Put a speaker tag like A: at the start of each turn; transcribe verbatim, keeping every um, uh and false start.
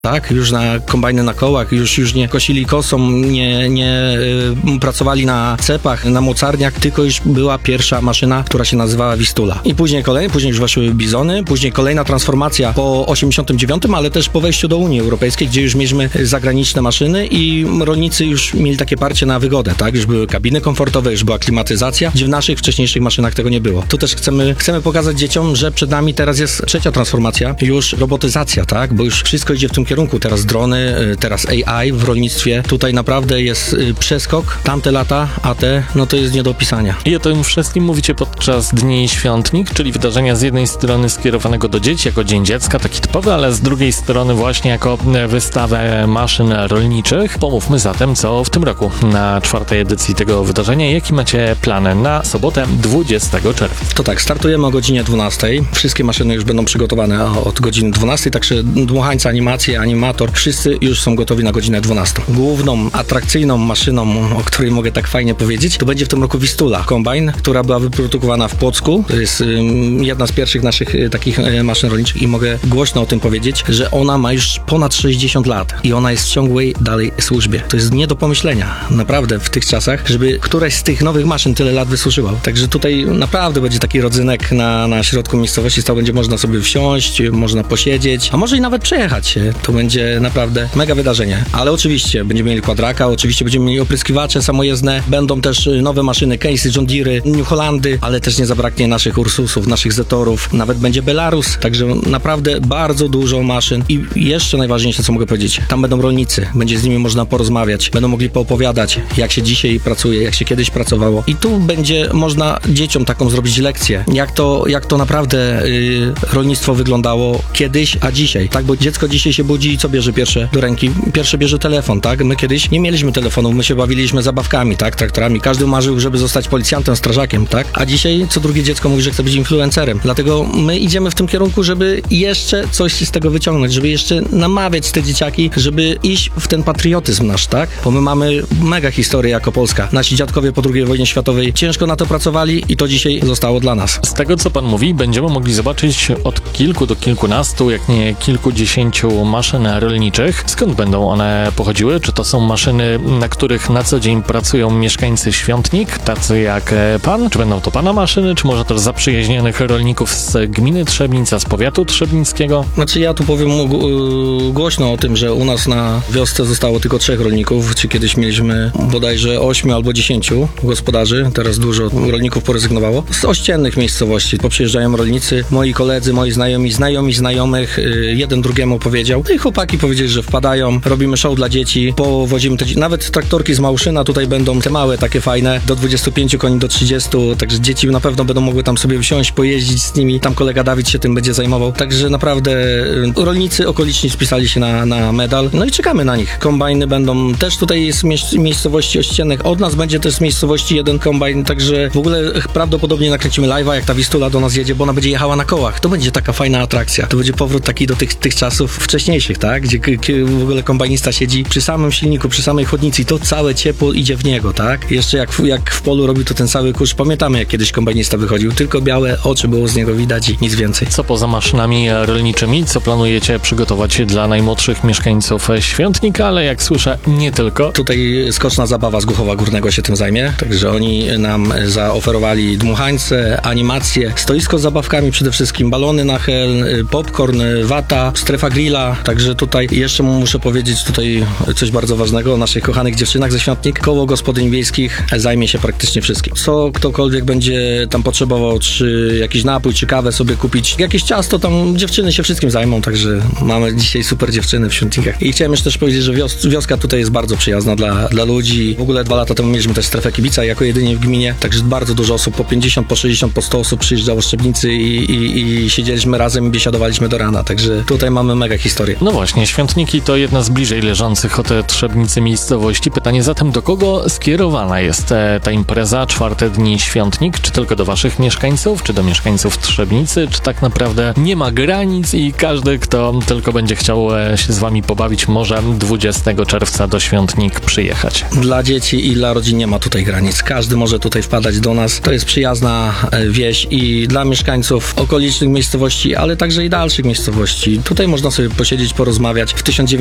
A: tak? Już na kombajny na kołach, już, już nie kosili kosą, nie, nie y, pracowali na cepach, na mocarniach, tylko już była pierwsza maszyna, która się nazywała Wistula. I później kolejne, później już weszły bizony, później kolejna transformacja po osiemdziesiątym dziewiątym, ale też po wejściu do Unii Europejskiej, gdzie już mieliśmy zagraniczne maszyny i rolnicy już mieli takie parcie na wygodę, tak? Już były kabiny komfortowe, już była klimatyzacja, gdzie w naszych wcześniejszych maszynach tego nie było. Tu też chcemy, chcemy pokazać dzieciom, że przed nami teraz jest trzecia transformacja, już robotyzacja, tak? Bo już wszystko idzie w tym kierunku. Teraz drony, teraz A I w rolnictwie. Tutaj naprawdę jest przeskok. Tamte lata, a te, no to jest nie do opisania.
B: I o tym wszystkim mówicie podczas Dni Świątnik, czyli wydarzenia z jednej strony skierowanego do dzieci, jako Dzień Dziecka, taki typowy, ale z drugiej strony właśnie jako wystawę maszyn rolniczych. Pomówmy zatem, co w tym roku na czwartej edycji tego wydarzenia. Jaki macie plany na sobotę dwudziestego czerwca?
A: To tak, startujemy o godzinie dwunastej. Wszystkie maszyny już będą przygotowane od godziny dwunastej, także dmuchańca, animacje, animator, wszyscy już są gotowi na godzinę dwunastą. Główną, atrakcyjną maszyną, o której mogę tak fajnie powiedzieć, to będzie w tym roku Wistula, kombajn, która była wyprodukowana w Płocku. To jest um, jedna z pierwszych naszych y, takich y, maszyn rolniczych i mogę głośno o tym powiedzieć, że ona ma już ponad sześćdziesiąt lat i ona jest w ciągłej dalej służbie. To jest nie do pomyślenia, naprawdę w tych czasach, żeby któraś z tych nowych maszyn tyle lat wysłużyła. Także tutaj naprawdę będzie taki rodzynek na, na środku miejscowości, to będzie można sobie wsiąść, można posiedzieć, a może i nawet przejechać się. To będzie naprawdę mega wydarzenie. Ale oczywiście będziemy mieli kwadraka, oczywiście będziemy mieli opryskiwacze samojezdne, będą też nowe maszyny, Casey, John Deere, New Hollandy, ale też nie zabraknie naszych Ursusów, naszych Zetorów, nawet będzie Belarus, także naprawdę bardzo dużo maszyn i jeszcze najważniejsze, co mogę powiedzieć, tam będą rolnicy, będzie z nimi można porozmawiać, będą mogli poopowiadać, jak się dzisiaj pracuje, jak się kiedyś pracowało i tu będzie można dzieciom taką zrobić lekcję, jak to, jak to naprawdę yy, rolnictwo wyglądało kiedyś, a dzisiaj, tak, bo dziecko dzisiaj się budzi i co bierze pierwsze do ręki? Pierwsze bierze telefon, tak? My kiedyś nie mieliśmy telefonów, my się bawiliśmy zabawkami, tak? Traktorami. Każdy marzył, żeby zostać policjantem, strażakiem, tak? A dzisiaj co drugie dziecko mówi, że chce być influencerem. Dlatego my idziemy w tym kierunku, żeby jeszcze coś z tego wyciągnąć, żeby jeszcze namawiać te dzieciaki, żeby iść w ten patriotyzm nasz, tak? Bo my mamy mega historię jako Polska. Nasi dziadkowie po drugiej wojnie światowej ciężko na to pracowali i to dzisiaj zostało dla nas.
B: Z tego, co pan mówi, będziemy mogli zobaczyć od kilku do kilkunastu, jak nie kilkudziesięciu maszyn rolniczych. Skąd będą one pochodziły? Czy to są maszyny, na których na co dzień pracują mieszkańcy Świątnik, tacy jak pan? Czy będą to pana maszyny? Czy może też zaprzyjaźnionych rolników z gminy Trzebnica, z powiatu trzebnickiego?
A: Znaczy ja tu powiem g- głośno o tym, że u nas na wiosce zostało tylko trzech rolników, czy kiedyś mieliśmy bodajże ośmiu albo dziesięciu gospodarzy, teraz dużo rolników porezygnowało. Z ościennych miejscowości poprzyjeżdżają rolnicy, moi koledzy, moi znajomi, znajomi znajomych, yy, jeden drugiemu powiedział, no i chłopaki powiedzieli, że wpadają, robimy show dla dzieci, powozimy te, nawet traktorki z Małszyna, tutaj będą te małe, takie fajne, do dwudziestu pięciu koni, do trzydziestu, także dzieci na pewno będą mogły tam sobie wsiąść, pojeździć z nimi, tam kolega Dawid się tym będzie zajmował, także naprawdę y, rolnicy okoliczni spisali się na, na medal, no i czekamy na nich. Kombajny będą, też tutaj jest mieś, miejscowości ościennych, od nas będzie też z miejscowości jeden kombajn, także w ogóle prawdopodobnie nakręcimy live'a, jak ta Wistula do nas jedzie, bo ona będzie jechała na kołach, to będzie taka fajna atrakcja, to będzie powrót taki do tych, tych czasów wcześniejszych, tak, gdzie k- k- w ogóle kombajnista siedzi przy samym silniku, przy samej chodnicy i to całe ciepło idzie w niego, tak? Jeszcze jak w, jak w polu robił to ten cały kurz. Pamiętamy, jak kiedyś kombajnista wychodził, tylko białe oczy było z niego widać i nic więcej.
B: Co poza maszynami rolniczymi, co planujecie przygotować dla najmłodszych mieszkańców Świątnika, ale jak słyszę, nie tylko.
A: Tutaj skoczna zabawa z Głuchowa Górnego się tym zajmie, także oni nam zaoferowali dmuchańce, animacje, stoisko z zabawkami przede wszystkim, balony na hel, popcorn, wata, strefa grilla, także tutaj jeszcze muszę powiedzieć tutaj coś bardzo ważnego o naszych kochanych dziewczynach ze Świątnik. Koło gospodyń wiejskich zajmie się praktycznie wszystkim. Co ktokolwiek będzie tam potrzebował, czy jakiś napój, czy kawę sobie kupić, jakieś ciasto, tam dziewczyny się wszystkim zajmą, także mamy dzisiaj super dziewczyny w Świątnikach. I chciałem jeszcze też powiedzieć, że wios- wioska tutaj jest bardzo przyjazna dla, dla ludzi. W ogóle dwa lata temu mieliśmy też strefę kibica jako jedynie w gminie, także bardzo dużo osób, po pięćdziesiąt, po sześćdziesiąt, po sto osób przyjeżdżało z Trzebnicy i, i, i siedzieliśmy razem i biesiadowaliśmy do rana, także tutaj mamy mega historię.
B: No właśnie, Świątniki to jedna z bliżej leżących od Trzebnicy miejscowości. Pytanie zatem, do kogo skierowana jest ta impreza Czwarte Dni Świątnik? Czy tylko do waszych mieszkańców, czy do mieszkańców Trzebnicy, czy tak naprawdę nie ma granic i każdy, kto tylko będzie chciał się z wami pobawić, może dwudziestego czerwca do Świątnik przyjechać?
A: Dla dzieci i dla rodzin nie ma tutaj granic. Każdy może tutaj wpadać do nas. To jest przyjazna wieś i dla mieszkańców okolicznych miejscowości, ale także i dalszych miejscowości. Tutaj można sobie posiedzieć porozmawiać. W tysiąc dziewięćset